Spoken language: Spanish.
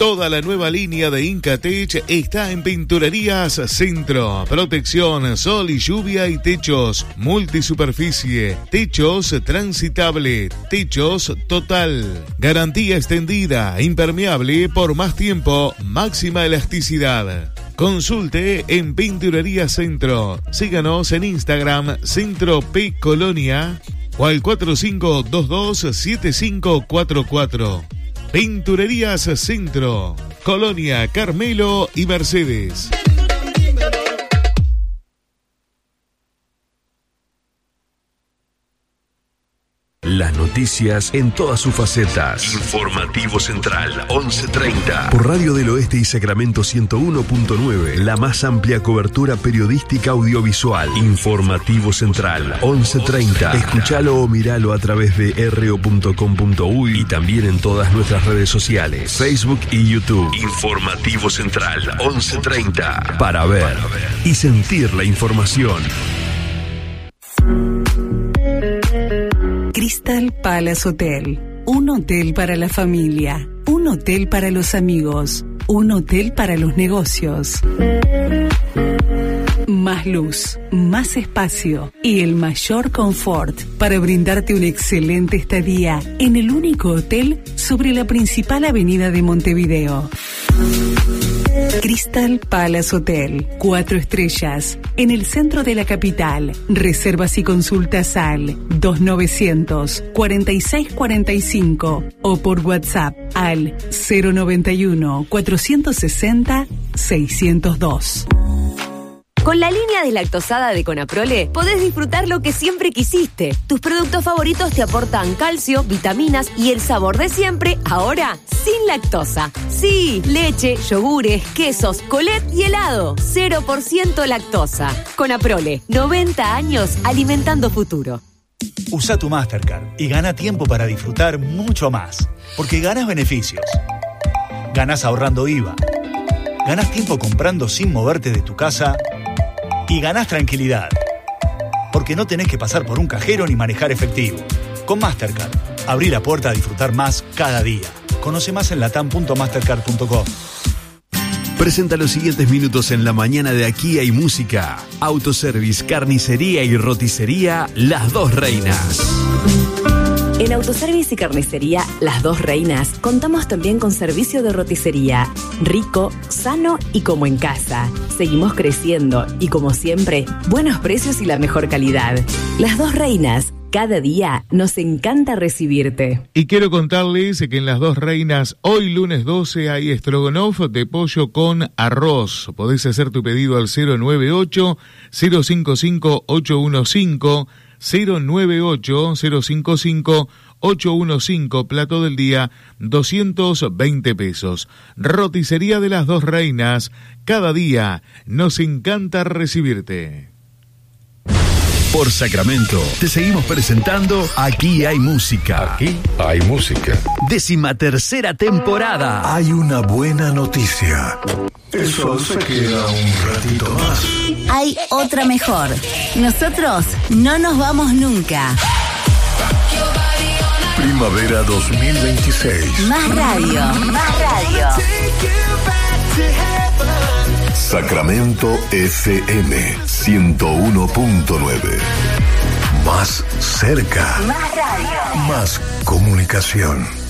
Toda la nueva línea de Incatech está en Pinturerías Centro. Protección, sol y lluvia y techos, multisuperficie, techos transitable, techos total. Garantía extendida, impermeable por más tiempo, máxima elasticidad. Consulte en Pinturerías Centro. Síganos en Instagram, Centro P Colonia, o al 4522-7544. Pinturerías Centro, Colonia, Carmelo y Mercedes. Las noticias en todas sus facetas. Informativo Central 11:30. Por Radio del Oeste y Sacramento 101.9. La más amplia cobertura periodística audiovisual. Informativo Central 11:30. Escuchalo o miralo a través de ro.com.uy y también en todas nuestras redes sociales, Facebook y YouTube. Informativo Central 11:30. Para ver y sentir la información. Crystal Palace Hotel. Un hotel para la familia, un hotel para los amigos, un hotel para los negocios. Más luz, más espacio y el mayor confort para brindarte una excelente estadía en el único hotel sobre la principal avenida de Montevideo. Crystal Palace Hotel, 4 estrellas, en el centro de la capital. Reservas y consultas al 2900-4645 o por WhatsApp al 091-460-602. Con la línea deslactosada de Conaprole podés disfrutar lo que siempre quisiste. Tus productos favoritos te aportan calcio, vitaminas y el sabor de siempre, ahora sin lactosa. Sí, leche, yogures, quesos, colet y helado. 0% lactosa. Conaprole, 90 años alimentando futuro. Usa tu Mastercard y gana tiempo para disfrutar mucho más. Porque ganas beneficios. Ganas ahorrando IVA. Ganas tiempo comprando sin moverte de tu casa. Y ganás tranquilidad, porque no tenés que pasar por un cajero ni manejar efectivo. Con Mastercard, abrí la puerta a disfrutar más cada día. Conoce más en latam.mastercard.com. Presenta los siguientes minutos en la mañana de Aquí hay música. Autoservice, carnicería y roticería Las Dos Reinas. En Autoservice y Carnicería Las Dos Reinas contamos también con servicio de roticería, rico, sano y como en casa. Seguimos creciendo y como siempre, buenos precios y la mejor calidad. Las Dos Reinas, cada día nos encanta recibirte. Y quiero contarles que en Las Dos Reinas, hoy lunes 12, hay stroganoff de pollo con arroz. Podés hacer tu pedido al 098-055-815, 098-055-815, plato del día, 220 pesos. Roticería de Las Dos Reinas, cada día nos encanta recibirte. Por Sacramento, te seguimos presentando Aquí hay música. Aquí hay música. 13ª temporada. Hay una buena noticia. El sol se queda un ratito más. Hay otra mejor. Nosotros no nos vamos nunca. Primavera 2026. Más radio, más radio. Sacramento FM 101.9. Más cerca. Más radio. Más comunicación.